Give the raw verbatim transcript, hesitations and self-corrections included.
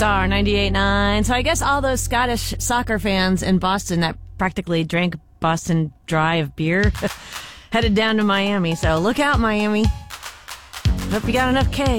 Star ninety-eight point nine. So I guess all those Scottish soccer fans in Boston that practically drank Boston Dry of beer headed down to Miami. So look out, Miami. Hope you got enough K.